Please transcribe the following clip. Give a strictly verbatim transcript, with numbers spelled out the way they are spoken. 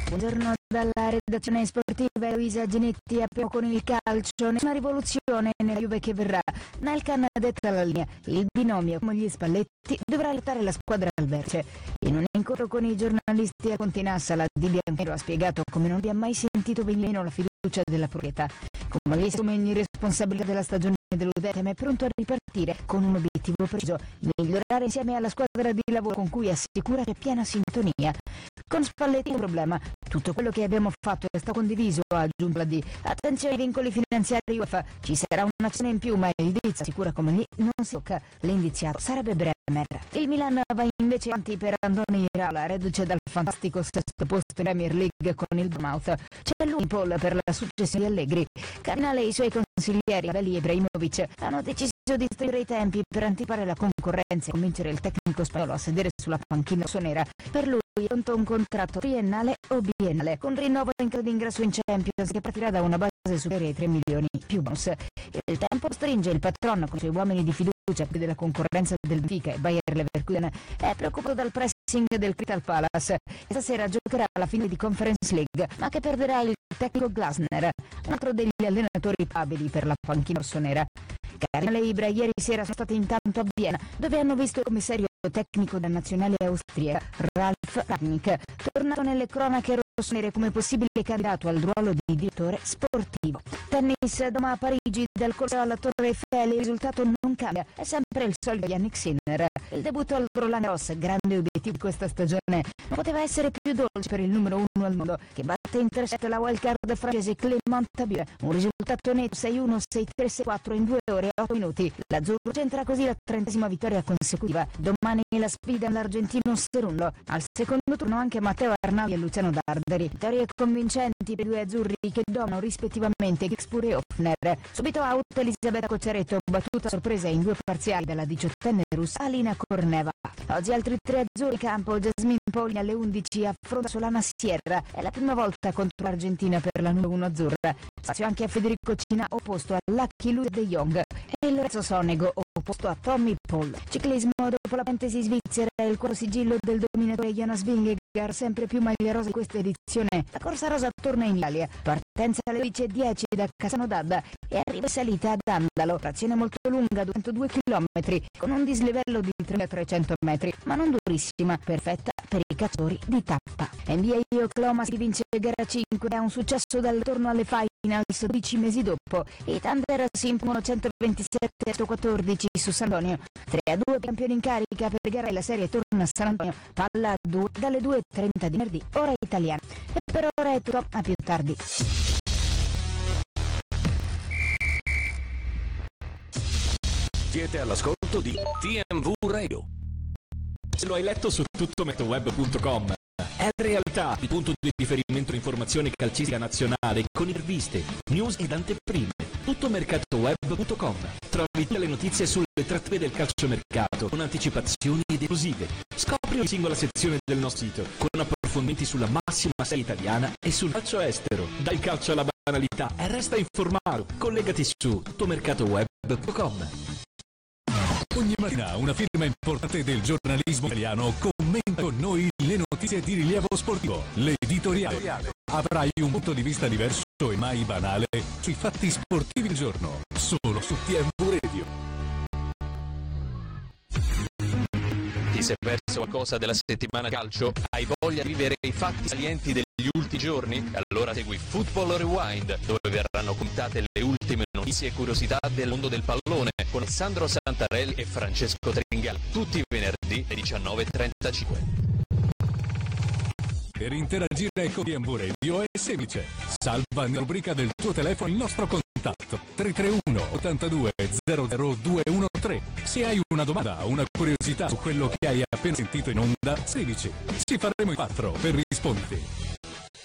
Buongiorno dalla redazione sportiva. Luisa Ginetti apriamo con il calcio. Nessuna rivoluzione nella Juve che verrà. Nalcan detta la linea. Il binomio con gli Spalletti dovrà aiutare la squadra al vertice. In un incontro con i giornalisti a Continassa, la Di Bianchero ha spiegato come non abbia mai sentito venire meno la fiducia della proprietà. Come gli assumeni responsabilità della stagione dell'Udete, ma è pronto a ripartire con un obiettivo preciso: migliorare insieme alla squadra di lavoro con cui assicura che è piena sintonia. Con Spalletti un problema: tutto quello che abbiamo fatto è stato condiviso, ha aggiunto la D. Attenzione ai vincoli finanziari UEFA, ci sarà un'azione in più, ma il Diz assicura come lì non si tocca. L'indiziato sarebbe Bremer. Il Milan va invece avanti per Andoni Iraola, reduce dal fantastico sesto posto in Premier League con il Bournemouth. C'è lui Paul per la successione di Allegri. Cardinale e i suoi consiglieri Abeli e Ibrahimovic hanno deciso di stringere i tempi per anticipare la concorrenza e convincere il tecnico spagnolo a sedere sulla panchina rossonera. Per lui è pronto un contratto triennale o biennale, con rinnovo in caso di ingresso in Champions, che partirà da una base superiore ai tre milioni più bonus. Il tempo stringe. Il patron, con i suoi uomini di fiducia della concorrenza del Benfica e Bayer Leverkusen, è preoccupato dal pressing del Crystal Palace. Stasera giocherà alla fine di Conference League, ma che perderà il tecnico Glasner, un altro degli allenatori abili per la panchina rossonera. Cardinale e Ibra ieri sera sono stati intanto a Vienna, dove hanno visto il commissario tecnico della nazionale austriaca Ralf Rangnick, tornato nelle cronache rossonere come possibile candidato al ruolo di direttore sportivo. Tennis, Doma a Parigi, dal corso alla Torre Eiffel il risultato non cambia, è sempre il solito Yannick Sinner. Il debutto al Roland Garros, grande obiettivo di questa stagione, non poteva essere più dolce per il numero uno al mondo, che batte in tre set la wildcard francese Clément Tabur, un risultato netto sei uno, sei tre, sei quattro in due ore e otto minuti. L'azzurro centra così la trentesima vittoria consecutiva. Domani la sfida all'argentino Cerullo. Al secondo turno anche Matteo Arnaud e Luciano Darderi. Vittorie convincenti per i due azzurri che dominano rispettivamente Gixpur e Hoffner. Subito out Elisabetta Cocciaretto, battuta a sorpresa in due parziali dalla diciottenne russa Alina Korneva. Oggi altri tre azzurri in campo. Jasmine Paulin alle undici affronta Solana Sierra. È la prima volta contro l'Argentina per la numero uno azzurra. Spazio anche a Federico Cina, opposto a Lucky Luis de Jong, e Lorenzo Sonego, opposto a Tommy Paul. Ciclismo, dopo la parentesi svizzera e il cuore sigillo del dominatore Jonas Vingegaard, sempre più maglia rosa in questa edizione. La corsa rosa torna in Italia. Partenza alle dodici e dieci da Cassano d'Adda e arriva in salita ad Andalo. Trazione molto lunga, duecentodue chilometri, con un dislivello di trecento metri, ma non durissima, perfetta per i cacciatori di tappa. N B A Oklahoma si vince gara cinque, è un successo dal torno alle finals dodici mesi dopo. I Thunder si impongono centoventisette a centoquattordici su San Antonio. tre a due campioni in carica per gara e la serie torna a San Antonio. Palla a due dalle due e trenta di venerdì, ora italiana. E per ora è tutto, a più tardi. Siete all'ascolto di T M V Radio. Se lo hai letto su tuttometoweb punto com, è realtà il punto di riferimento informazione calcistica nazionale con interviste, news ed anteprime. tuttomercatoweb punto com. Trovi tutte le notizie sulle trattative del calciomercato con anticipazioni ed esclusive. Scopri ogni singola sezione del nostro sito con approfondimenti sulla massima serie italiana e sul calcio estero. Dal calcio alla banalità e resta informato. Collegati su tuttomercatoweb punto com. Ogni mattina una firma importante del giornalismo italiano commenta con noi le notizie di rilievo sportivo. L'editoriale. Avrai un punto di vista diverso e mai banale sui fatti sportivi del giorno. Solo su T M V Radio. Ti sei perso qualcosa della settimana calcio? Hai voglia di vivere i fatti salienti degli ultimi giorni? Allora segui Football Rewind, dove verranno contate le ultime notizie e curiosità del mondo del pallone con Alessandro Santarelli e Francesco Tringali, tutti i venerdì alle diciannove e trentacinque. Per interagire con T M V Radio è semplice. Salva nella rubrica del tuo telefono il nostro contatto tre tre uno ottantadue zero zero due uno tre. Se hai una domanda o una curiosità su quello che hai appena sentito in onda, sedici. Ci faremo in quattro per risponderti.